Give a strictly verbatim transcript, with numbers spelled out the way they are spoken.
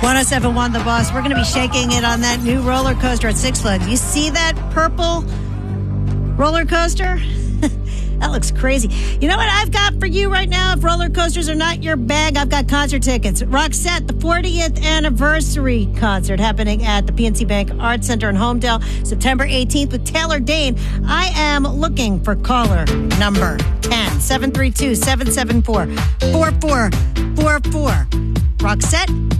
one oh seven point one The Boss. We're going to be shaking it on that new roller coaster at Six Flags. You see that purple roller coaster? That looks crazy. You know what I've got for you right now? If roller coasters are not your bag, I've got concert tickets. Roxette, the fortieth anniversary concert happening at the P N C Bank Arts Center in Homedale, September eighteenth with Taylor Dane. I am looking for caller number ten, seven three two, seven seven four, four four four four. Roxette,